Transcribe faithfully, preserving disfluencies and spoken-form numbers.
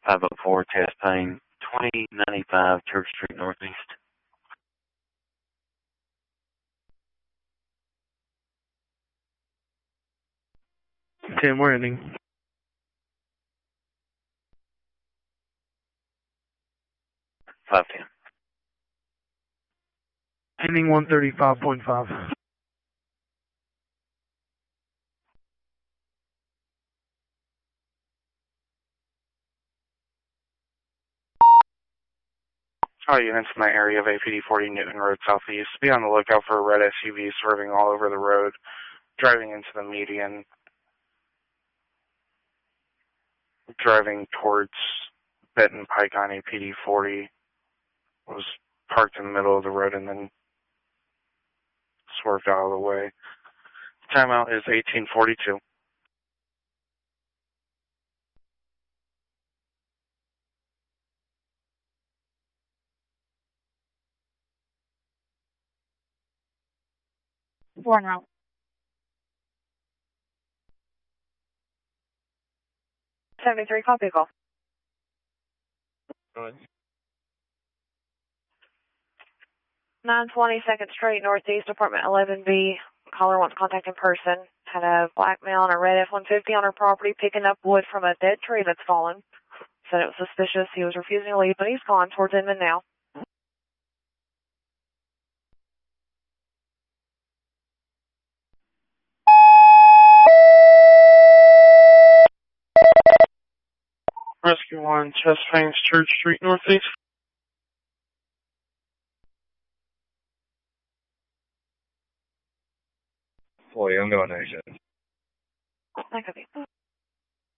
five oh four, Test Payne, twenty ninety-five Church Street Northeast. ten, we're ending. five ten. Ending one thirty-five point five. All units in the area of A P D forty Newton Road Southeast, be on the lookout for a red S U V swerving all over the road, driving into the median, driving towards Benton Pike on A P D forty, was parked in the middle of the road and then swerved out of the way. Timeout is eighteen forty-two. Four now. seventy-three, call vehicle. nine twenty Second Street, Northeast, Apartment eleven B. Caller wants contact in person. Had a black male on a red F one fifty on her property picking up wood from a dead tree that's fallen. Said it was suspicious. He was refusing to leave, but he's gone towards Inman now. Rescue one, Chest Payne's Church Street Northeast. Boy, I'm going action. That could be.